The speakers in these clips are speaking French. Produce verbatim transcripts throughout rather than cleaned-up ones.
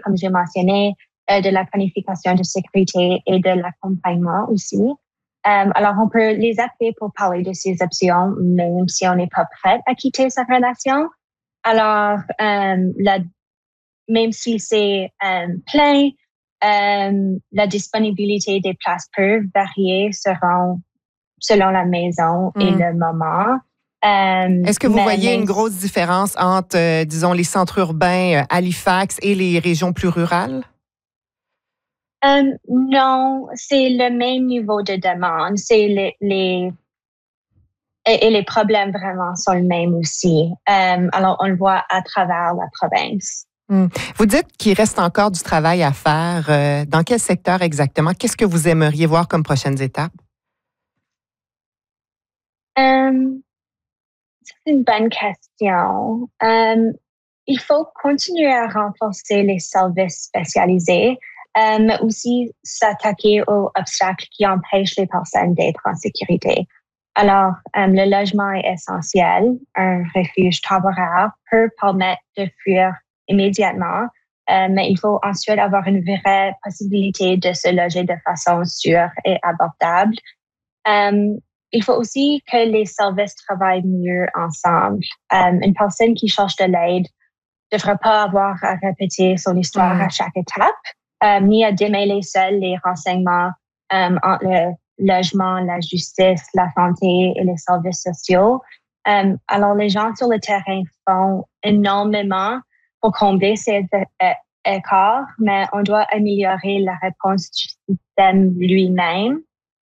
comme j'ai mentionné, euh, de la planification de sécurité et de l'accompagnement aussi. Euh, alors, on peut les appeler pour parler de ces options, même si on n'est pas prêt à quitter sa relation. Alors, euh, la, même si c'est euh, plein, euh, la disponibilité des places peut varier selon, selon la maison mm. et le moment. Euh, Est-ce que vous voyez une grosse différence entre, euh, disons, les centres urbains, euh, Halifax et les régions plus rurales? Euh, non, c'est le même niveau de demande. C'est les, les et, et les problèmes vraiment sont les mêmes aussi. Euh, alors, on le voit à travers la province. Hum. Vous dites qu'il reste encore du travail à faire. Euh, dans quel secteur exactement? Qu'est-ce que vous aimeriez voir comme prochaines étapes? Euh, c'est une bonne question. Euh, il faut continuer à renforcer les services spécialisés, euh, mais aussi s'attaquer aux obstacles qui empêchent les personnes d'être en sécurité. Alors, euh, le logement est essentiel. Un refuge temporaire peut permettre de fuir immédiatement, euh, mais il faut ensuite avoir une vraie possibilité de se loger de façon sûre et abordable. Euh, il faut aussi que les services travaillent mieux ensemble. Euh, une personne qui cherche de l'aide ne devrait pas avoir à répéter son histoire mmh. à chaque étape, euh, ni à démêler seul les renseignements euh, entre le logement, la justice, la santé et les services sociaux. Euh, alors, les gens sur le terrain font énormément pour combler ces écarts, mais on doit améliorer la réponse du système lui-même.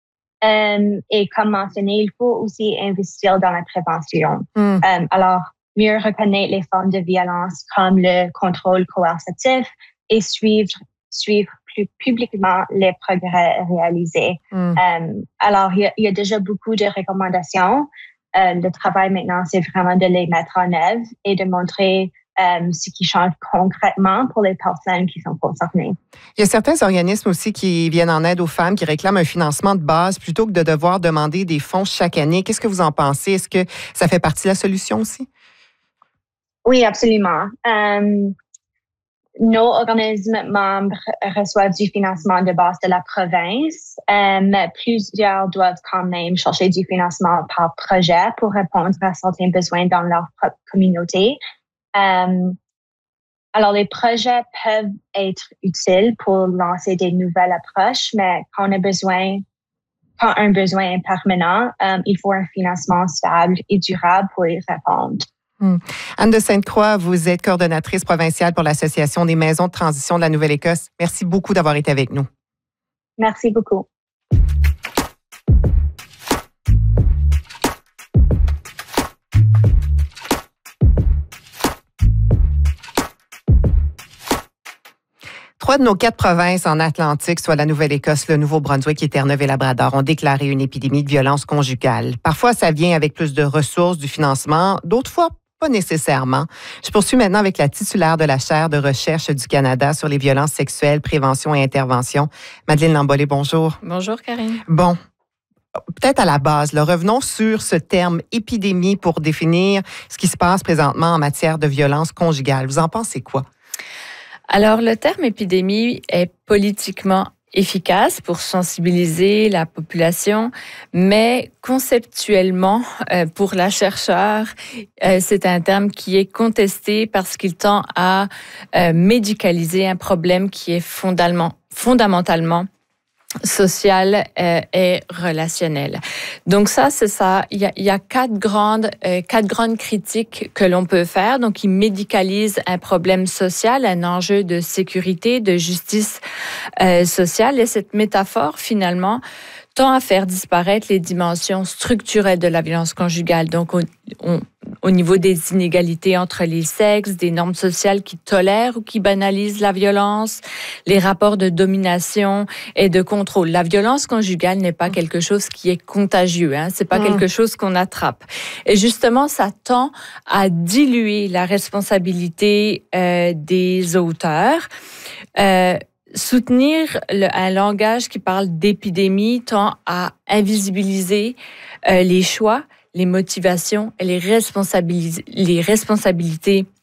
Euh, et comme mentionné, il faut aussi investir dans la prévention. Mm. Euh, alors, mieux reconnaître les formes de violence comme le contrôle coercitif et suivre, suivre plus publiquement les progrès réalisés. Mm. Euh, alors, il y, y a déjà beaucoup de recommandations. Euh, le travail maintenant, c'est vraiment de les mettre en œuvre et de montrer Euh, ce qui change concrètement pour les personnes qui sont concernées. Il y a certains organismes aussi qui viennent en aide aux femmes, qui réclament un financement de base plutôt que de devoir demander des fonds chaque année. Qu'est-ce que vous en pensez? Est-ce que ça fait partie de la solution aussi? Oui, absolument. Euh, nos organismes membres reçoivent du financement de base de la province, euh, mais plusieurs doivent quand même chercher du financement par projet pour répondre à certains besoins dans leur propre communauté. Euh, alors, les projets peuvent être utiles pour lancer des nouvelles approches, mais quand on a besoin, quand un besoin est permanent, um, il faut un financement stable et durable pour y répondre. Hum. Anne de Sainte-Croix, vous êtes coordonnatrice provinciale pour l'Association des maisons de transition de la Nouvelle-Écosse. Merci beaucoup d'avoir été avec nous. Merci beaucoup. Trois de nos quatre provinces en Atlantique, soit la Nouvelle-Écosse, le Nouveau-Brunswick et Terre-Neuve-et-Labrador, ont déclaré une épidémie de violence conjugale. Parfois, ça vient avec plus de ressources, du financement, d'autres fois, pas nécessairement. Je poursuis maintenant avec la titulaire de la chaire de recherche du Canada sur les violences sexuelles, prévention et intervention. Madeleine Lambollet, bonjour. Bonjour, Karine. Bon. Peut-être à la base, là, revenons sur ce terme épidémie pour définir ce qui se passe présentement en matière de violence conjugale. Vous en pensez quoi? Alors, le terme épidémie est politiquement efficace pour sensibiliser la population, mais conceptuellement, euh, pour la chercheure, euh, c'est un terme qui est contesté parce qu'il tend à euh, médicaliser un problème qui est fondamentalement, fondamentalement social euh, et relationnel. Donc ça, c'est ça. Il y a, il y a quatre grandes, euh, quatre grandes critiques que l'on peut faire. Donc, il médicalise un problème social, un enjeu de sécurité, de justice euh, sociale. Et cette métaphore, finalement, tend à faire disparaître les dimensions structurelles de la violence conjugale. Donc, on, on, au niveau des inégalités entre les sexes, des normes sociales qui tolèrent ou qui banalisent la violence, les rapports de domination et de contrôle. La violence conjugale n'est pas quelque chose qui est contagieux, hein. C'est pas mmh. quelque chose qu'on attrape. Et justement, ça tend à diluer la responsabilité euh, des auteurs. Euh, Soutenir le, un langage qui parle d'épidémie tend à invisibiliser euh, les choix, les motivations et les, responsabilis- les responsabilités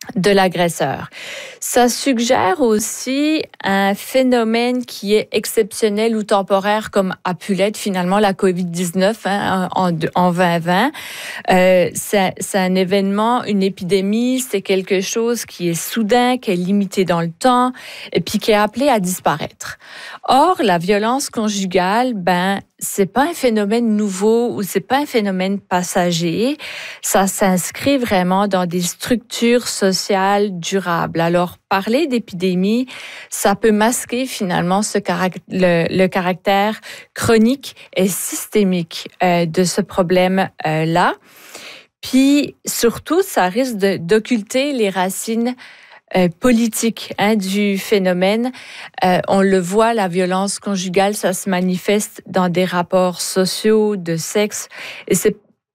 de l'agresseur. Ça suggère aussi un phénomène qui est exceptionnel ou temporaire, comme a pu l'être finalement la covid dix-neuf hein, en, en vingt vingt. Euh, c'est, c'est un événement, une épidémie, c'est quelque chose qui est soudain, qui est limité dans le temps et puis qui est appelé à disparaître. Or, la violence conjugale, ben, c'est pas un phénomène nouveau ou c'est pas un phénomène passager. Ça s'inscrit vraiment dans des structures sociales durables. Alors, parler d'épidémie, ça peut masquer finalement ce caract- le, le caractère chronique et systémique euh, de ce problème-là. Puis, surtout, ça risque de, d'occulter les racines Euh, politique hein, du phénomène. Euh, on le voit, la violence conjugale, ça se manifeste dans des rapports sociaux, de sexe, et c'est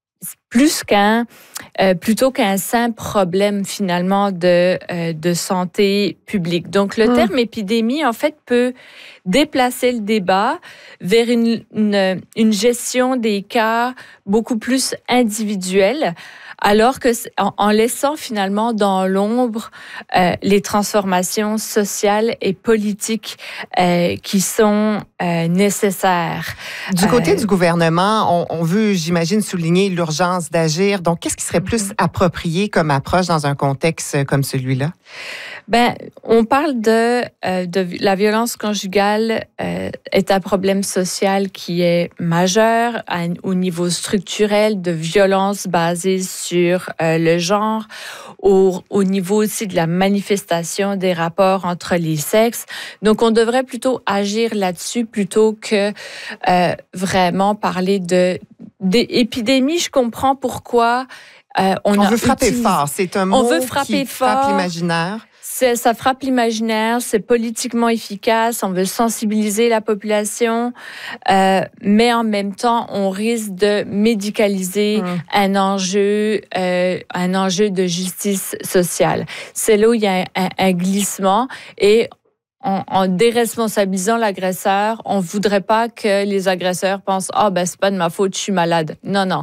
plus qu'un, euh, plutôt qu'un simple problème finalement de, euh, de santé publique. Donc le mmh. terme épidémie, en fait, peut déplacer le débat vers une, une, une gestion des cas beaucoup plus individuelle, alors que en, en laissant finalement dans l'ombre euh, les transformations sociales et politiques euh, qui sont euh, nécessaires. Du côté euh, du gouvernement, on, on veut, j'imagine, souligner l'urgence d'agir. Donc, qu'est-ce qui serait plus approprié comme approche dans un contexte comme celui-là? Ben, on parle de, euh, de la violence conjugale euh, est un problème social qui est majeur à, au niveau structurel de violence basée sur euh, le genre, au, au niveau aussi de la manifestation des rapports entre les sexes. Donc, on devrait plutôt agir là-dessus plutôt que euh, vraiment parler de d'épidémie. Je comprends pourquoi euh, on, on a veut frapper utilisé, fort. C'est un mot on veut frapper qui fort, frappe l'imaginaire. C'est, ça frappe l'imaginaire, c'est politiquement efficace, on veut sensibiliser la population, euh, mais en même temps, on risque de médicaliser mmh. un enjeu, euh, un enjeu de justice sociale. C'est là où il y a un, un, un glissement et En, en déresponsabilisant l'agresseur, on voudrait pas que les agresseurs pensent « Ah, ben, c'est pas de ma faute, je suis malade. » Non, non.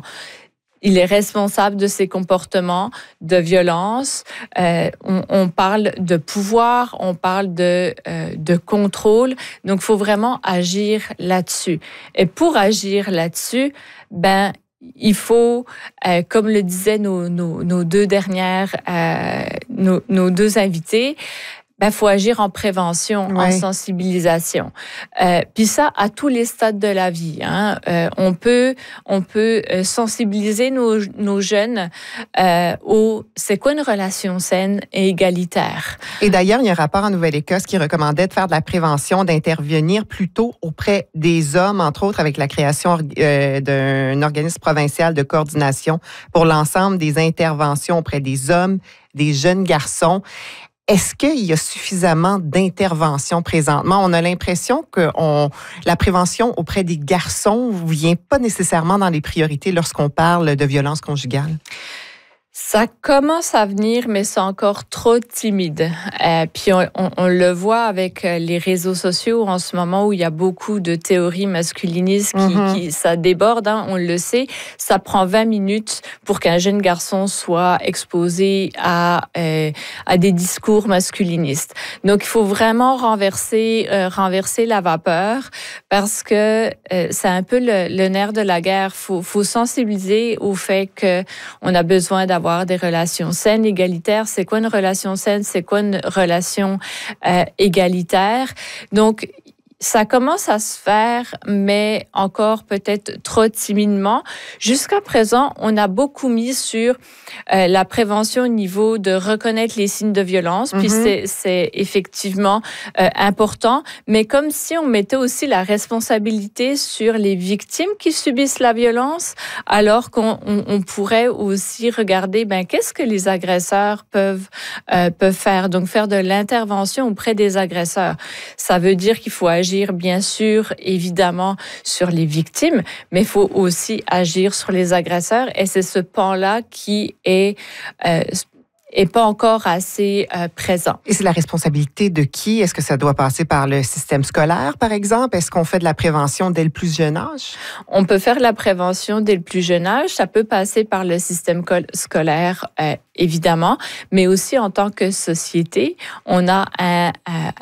Il est responsable de ses comportements de violence. Euh, on, on parle de pouvoir, on parle de, euh, de contrôle. Donc, il faut vraiment agir là-dessus. Et pour agir là-dessus, ben, il faut, euh, comme le disaient nos, nos, nos deux dernières, euh, nos, nos deux invités, il ben, faut agir en prévention, ouais. en sensibilisation. Euh, Puis ça, à tous les stades de la vie. Hein. Euh, on peut, on peut sensibiliser nos, nos jeunes euh, au c'est quoi une relation saine et égalitaire. Et d'ailleurs, il y a un rapport en Nouvelle-Écosse qui recommandait de faire de la prévention, d'intervenir plutôt auprès des hommes, entre autres avec la création euh, d'un organisme provincial de coordination pour l'ensemble des interventions auprès des hommes, des jeunes garçons. Est-ce qu'il y a suffisamment d'interventions présentement? On a l'impression que on, la prévention auprès des garçons ne vient pas nécessairement dans les priorités lorsqu'on parle de violence conjugale. Ça commence à venir, mais c'est encore trop timide. Euh, puis on, on, on le voit avec les réseaux sociaux en ce moment où il y a beaucoup de théories masculinistes qui, mm-hmm. qui ça déborde. Hein, on le sait. Ça prend vingt minutes pour qu'un jeune garçon soit exposé à euh, à des discours masculinistes. Donc il faut vraiment renverser euh, renverser la vapeur parce que euh, c'est un peu le, le nerf de la guerre. Faut faut sensibiliser au fait que on a besoin d'avoir avoir des relations saines, égalitaires. C'est quoi une relation saine? C'est quoi une relation euh, égalitaire? Donc, ça commence à se faire, mais encore peut-être trop timidement. Jusqu'à présent, on a beaucoup mis sur euh, la prévention au niveau de reconnaître les signes de violence, puis mm-hmm. c'est, c'est effectivement euh, important, mais comme si on mettait aussi la responsabilité sur les victimes qui subissent la violence, alors qu'on on, on pourrait aussi regarder, ben, qu'est-ce que les agresseurs peuvent, euh, peuvent faire. Donc, faire de l'intervention auprès des agresseurs. Ça veut dire qu'il faut agir bien sûr, évidemment, sur les victimes, mais il faut aussi agir sur les agresseurs. Et c'est ce pan-là qui est, euh, est pas encore assez euh, présent. Et c'est la responsabilité de qui? Est-ce que ça doit passer par le système scolaire, par exemple? Est-ce qu'on fait de la prévention dès le plus jeune âge? On peut faire de la prévention dès le plus jeune âge. Ça peut passer par le système scolaire, euh, évidemment, mais aussi en tant que société, on a à, à